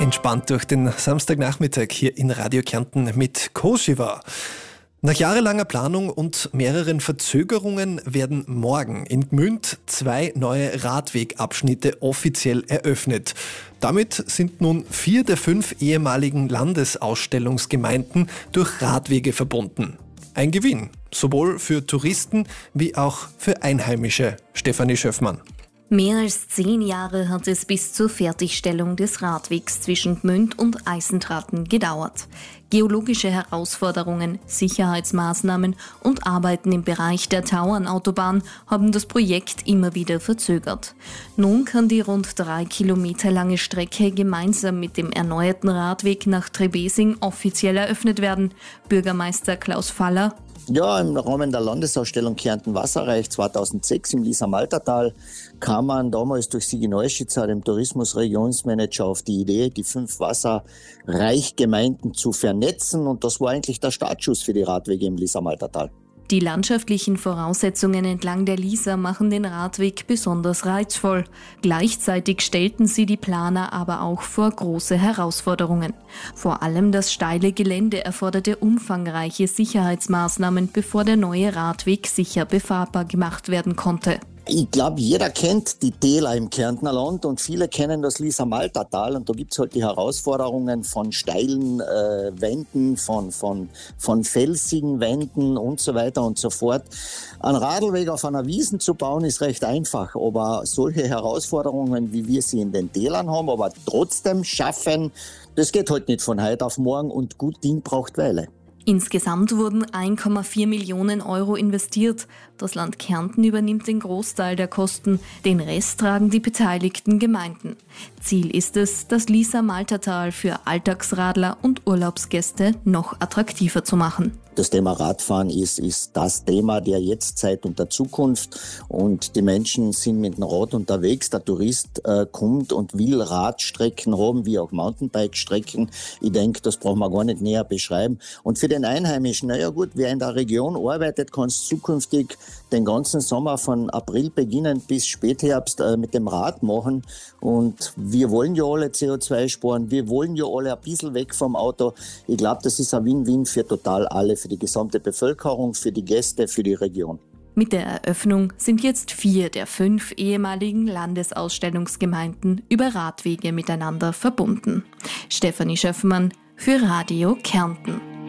Entspannt durch den Samstagnachmittag hier in Radio Kärnten mit Koshiva. Nach jahrelanger Planung und mehreren Verzögerungen werden morgen in Gmünd 2 neue Radwegabschnitte offiziell eröffnet. Damit sind nun 4 der 5 ehemaligen Landesausstellungsgemeinden durch Radwege verbunden. Ein Gewinn, sowohl für Touristen wie auch für Einheimische. Stefanie Schöffmann. Mehr als 10 Jahre hat es bis zur Fertigstellung des Radwegs zwischen Gmünd und Eisentraten gedauert. Geologische Herausforderungen, Sicherheitsmaßnahmen und Arbeiten im Bereich der Tauernautobahn haben das Projekt immer wieder verzögert. Nun kann die rund 3 Kilometer lange Strecke gemeinsam mit dem erneuerten Radweg nach Trebesing offiziell eröffnet werden. Bürgermeister Klaus Faller: Ja, im Rahmen der Landesausstellung Kärnten Wasserreich 2006 im Lisa-Malta-Tal kam man damals durch Sigi Neuschitzer, dem Tourismusregionsmanager, auf die Idee, die 5 Wasserreichgemeinden zu vernetzen. Und das war eigentlich der Startschuss für die Radwege im Lisa-Malta-Tal. Die landschaftlichen Voraussetzungen entlang der Lisa machen den Radweg besonders reizvoll. Gleichzeitig stellten sie die Planer aber auch vor große Herausforderungen. Vor allem das steile Gelände erforderte umfangreiche Sicherheitsmaßnahmen, bevor der neue Radweg sicher befahrbar gemacht werden konnte. Ich glaube, jeder kennt die Täler im Kärntner Land und viele kennen das Lisa-Malta-Tal. Und da gibt's halt die Herausforderungen von steilen Wänden, von felsigen Wänden und so weiter und so fort. Ein Radlweg auf einer Wiesn zu bauen ist recht einfach, aber solche Herausforderungen, wie wir sie in den Tälern haben, aber trotzdem schaffen, das geht halt nicht von heute auf morgen und gut Ding braucht Weile. Insgesamt wurden 1,4 Millionen Euro investiert. Das Land Kärnten übernimmt den Großteil der Kosten, den Rest tragen die beteiligten Gemeinden. Ziel ist es, das Lisa-Malta-Tal für Alltagsradler und Urlaubsgäste noch attraktiver zu machen. Das Thema Radfahren ist das Thema der Jetztzeit und der Zukunft und die Menschen sind mit dem Rad unterwegs. Der Tourist kommt und will Radstrecken haben, wie auch Mountainbike-Strecken. Ich denke, das brauchen wir gar nicht näher beschreiben. Und für den Einheimischen, naja gut, wer in der Region arbeitet, kann es zukünftig den ganzen Sommer von April beginnend bis Spätherbst mit dem Rad machen. Und wir wollen ja alle CO2 sparen, wir wollen ja alle ein bisschen weg vom Auto. Ich glaube, das ist ein Win-Win für total alle, für die gesamte Bevölkerung, für die Gäste, für die Region. Mit der Eröffnung sind jetzt 4 der 5 ehemaligen Landesausstellungsgemeinden über Radwege miteinander verbunden. Stefanie Schöffmann für Radio Kärnten.